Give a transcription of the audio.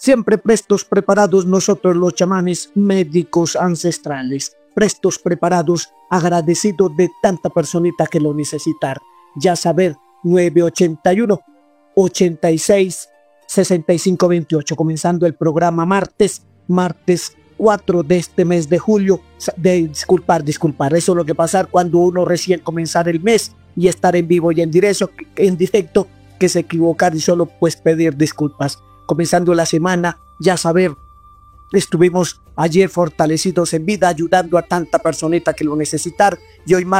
Siempre prestos, preparados nosotros los chamanes médicos ancestrales, prestos, preparados, agradecidos de tanta personita que lo necesitar. Ya saber, 981 86 65 28, comenzando el programa martes 4 de este mes de julio. Disculpar, eso es lo que pasa cuando uno recién comenzar el mes y estar en vivo y en directo, que se equivocar y solo pues pedir disculpas. Comenzando la semana, ya saber, estuvimos ayer fortalecidos en vida, ayudando a tanta personita que lo necesitar, y hoy